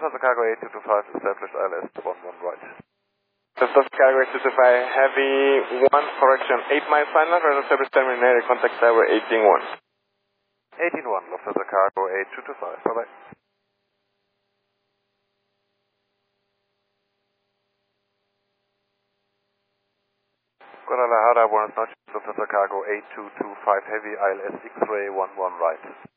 Lufthansa Cargo 8225, established ILS 11 right. Lufthansa Cargo 8225, Heavy 1, correction, 8 miles final, right established terminated, contact tower 181. 181, Lufthansa Cargo 8225, bye-bye. Guadalajara, buenas noches, Lufthansa Cargo 8225, Heavy ILS X-ray 11 right.